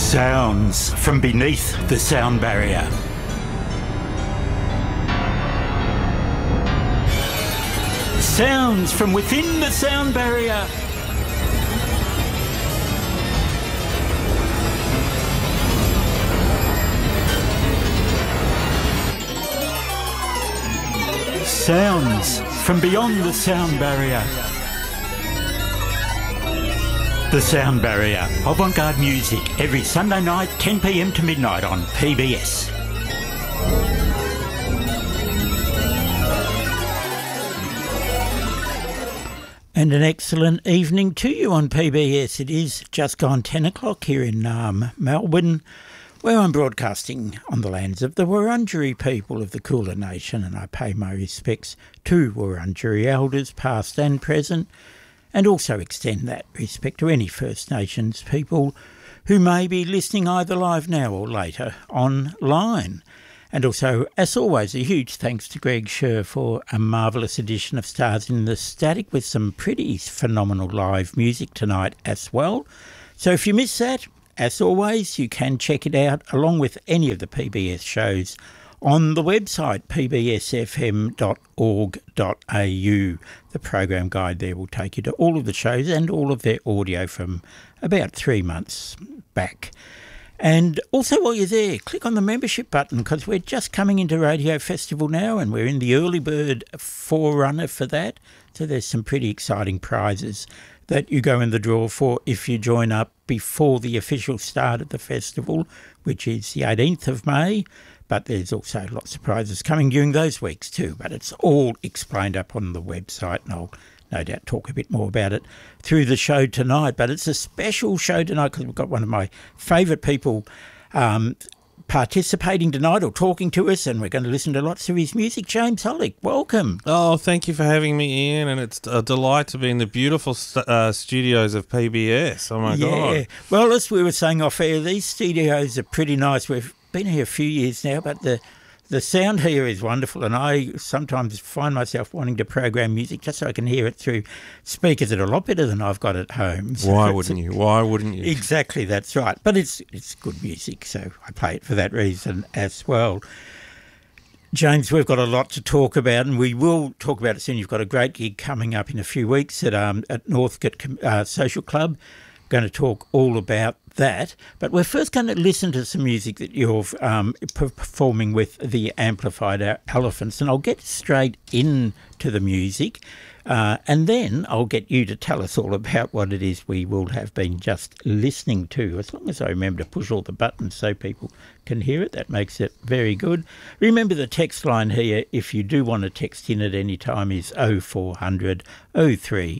Sounds from beneath the sound barrier. Sounds from within the sound barrier. Sounds from beyond the sound barrier. The Sound Barrier, avant-garde music, every Sunday night, 10 p.m. to midnight on PBS. And an excellent evening to you on PBS. It is just gone 10 o'clock here in Melbourne, where I'm broadcasting on the lands of the Wurundjeri people of the Kulin Nation, and I pay my respects to Wurundjeri elders, past and present, and also extend that respect to any First Nations people who may be listening either live now or later online. And also, as always, a huge thanks to Greg Scher for a marvellous edition of Stars in the Static with some pretty phenomenal live music tonight as well. So if you missed that, as always, you can check it out along with any of the PBS shows on the website pbsfm.org.au. The program guide there will take you to all of the shows and all of their audio from about 3 months back. And also while you're there, click on the membership button, because we're just coming into Radio Festival now and we're in the early bird forerunner for that. So there's some pretty exciting prizes that you go in the draw for if you join up before the official start of the festival, which is the 18th of May. But there's also lots of prizes coming during those weeks too. But it's all explained up on the website, and I'll no doubt talk a bit more about it through the show tonight. But it's a special show tonight because we've got one of my favourite people participating tonight or talking to us, and we're going to listen to lots of his music. James Hullick, welcome. Oh, thank you for having me, Ian, and it's a delight to be in the beautiful studios of PBS. Oh, my God. Well, as we were saying off air, these studios are pretty nice. We've been here a few years now, but the sound here is wonderful, and I sometimes find myself wanting to program music just so I can hear it through speakers that are a lot better than I've got at home. So Why wouldn't you? Why wouldn't you? Exactly, that's right. But it's good music, so I play it for that reason as well. James, we've got a lot to talk about, and we will talk about it soon. You've got a great gig coming up in a few weeks at Northcote Social Club. Going to talk all about that, but we're first going to listen to some music that you're performing with the Amplified Elephants, and I'll get straight into the music, and then I'll get you to tell us all about what it is we will have been just listening to, as long as I remember to push all the buttons so people can hear it. That makes it very good. Remember, the text line here, if you do want to text in at any time, is 0400 03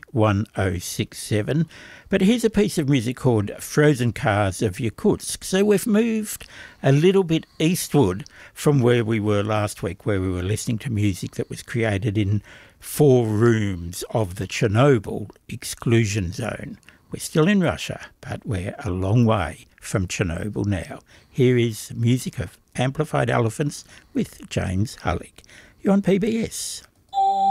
1067. But here's a piece of music called Frozen Cars of Yakutsk. So we've moved a little bit eastward from where we were last week, where we were listening to music that was created in 4 rooms of the Chernobyl exclusion zone. We're still in Russia, but we're a long way from Chernobyl now. Here is music of Amplified Elephants with James Hullick. You're on PBS.